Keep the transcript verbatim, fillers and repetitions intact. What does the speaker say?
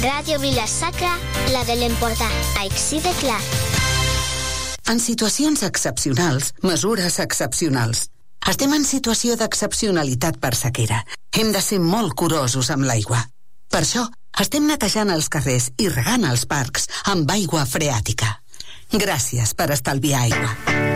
Ràdio Vila-sacra, la de l'emportar. Així de clar. En situacions excepcionals, mesures excepcionals. Estem en situació d'excepcionalitat per sequera. Hem de ser molt curosos amb l'aigua. Per això, estem netejant els carrers i regant els parcs amb aigua freàtica. Gràcies per estalviar aigua.